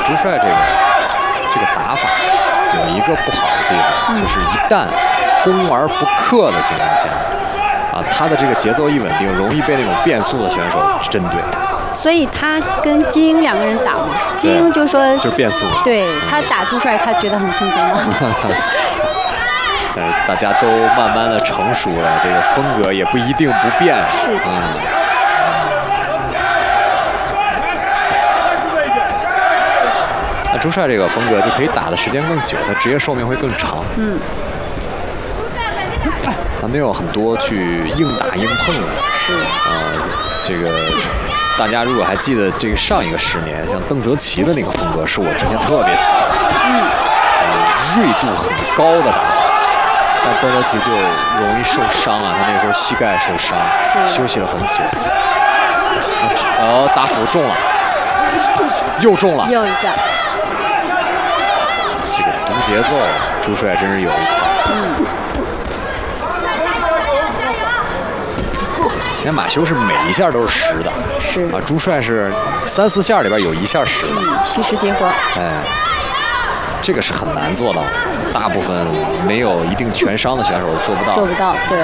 朱帅这个打法有一个不好的地方，就是一旦攻而不克的情况下，他的这个节奏一稳定，容易被那种变速的选手针对。 所以他跟金英两个人打嘛，金英就说就是变速， 对他打朱帅，他觉得很轻松嘛。 但是大家都慢慢的成熟了，这个风格也不一定不变。 是。 那朱帅这个风格就可以打的时间更久，他职业寿命会更长。他没有很多去硬打硬碰的。 是。 这个大家如果还记得这个上一个10年，像邓泽奇的那个风格，是我之前特别喜欢的。锐度很高的打法。但邓泽奇就容易受伤啊，他那个时候膝盖受伤，休息了很久。打斧中了，又中了， 又一下。 这个读节奏，朱帅真是有一套。你看马修是每一下都是实的， 是朱帅是3、4下里边有1下实的， 虚实结合。 这个是很难做到的，大部分没有一定全伤的选手做不到。 做不到，对。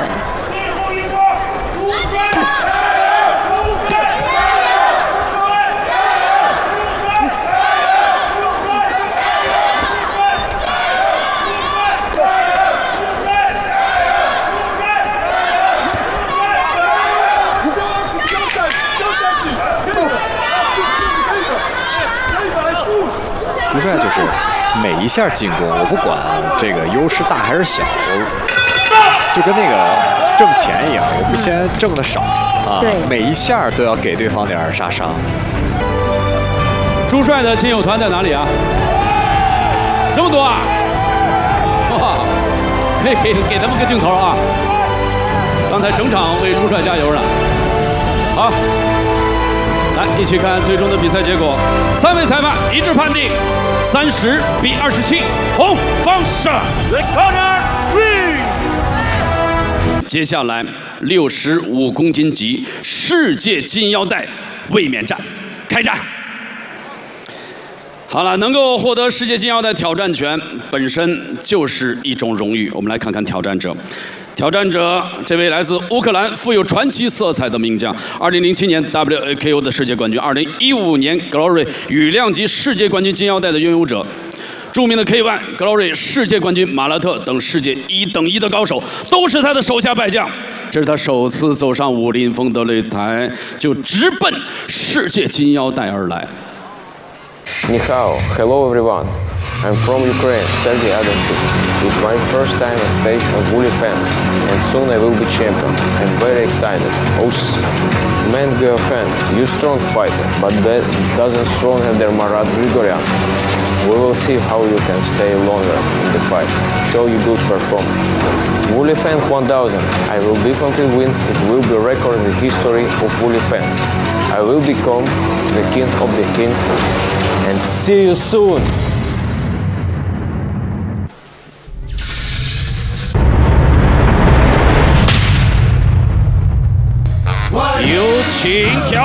朱帅就是每一下进攻，我不管这个优势大还是小，我就跟那个挣钱一样，我不先挣的少每一下都要给对方点杀伤。 朱帅的亲友团在哪里啊？这么多啊！哇，给他们个镜头啊！刚才整场为朱帅加油了。好。来，一起看最终的比赛结果。3位裁判一致判定30比27，红方胜。接下来65公斤级世界金腰带卫冕战开战。好了，能够获得世界金腰带挑战权本身就是一种荣誉。我们来看看挑战者。挑战者，这位来自乌克兰、富有传奇色彩的名将，2007年 WAKO 的世界冠军，2015年 Glory 羽量级世界冠军金腰带的拥有者，著名的 K1、Glory 世界冠军马拉特等世界1等1的高手，都是他的手下败将。这是他首次走上武林风的擂台，就直奔世界金腰带而来。 你好 ，Hello everyone. I'm from Ukraine, Sergey Adamchuk. It's my first time on stage on Woolly Fan, and soon I will be champion. I'm very excited. Also, man Fan, you strong fighter, but that doesn't stronger than Marat Grigoryan. We will see how you can stay longer in the fight. Show you good performance. Woolly Fan 1000. I will definitely win. It will be a record in the history of Woolly Fan. I will become the king of the kings. And see you soon. 有请挑